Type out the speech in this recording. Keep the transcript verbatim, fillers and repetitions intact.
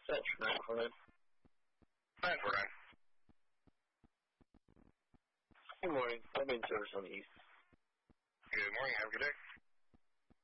Central nine four nine. nine four nine. Good morning. I'm in service on the east. Good morning. Have a good day.